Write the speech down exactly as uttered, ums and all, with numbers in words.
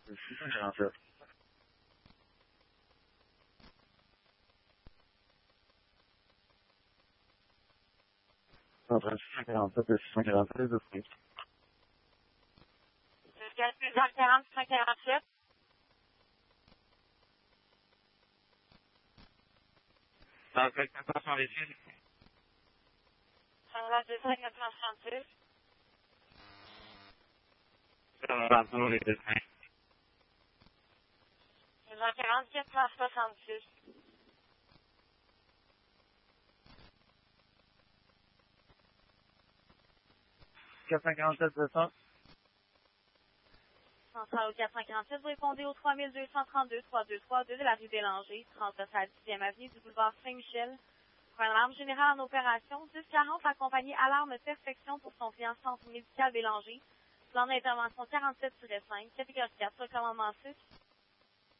six cent quarante-sept. Entre six cent quarante-sept et six cent quarante-seize, oui. Jusqu'à six cent quarante, six cent quarante-sept. Dans le quatre cent soixante-six. cinquante-deux, quatre cent soixante-six. Ça va dans les dessins. six cent quarante, quatre cent soixante-six. quatre cent quarante-sept, c'est ça? Centrale au quatre cent quarante-sept, vous répondez au trois deux trois deux, trois deux trois deux de la rue Bélanger, trente-neuf à la dixième avenue du boulevard Saint-Michel. Pour un alarme générale en opération, dix quarante, accompagné alarme perfection pour son client centre médical Bélanger. Plan d'intervention quarante-sept cinq, catégorie quatre, recommandement six.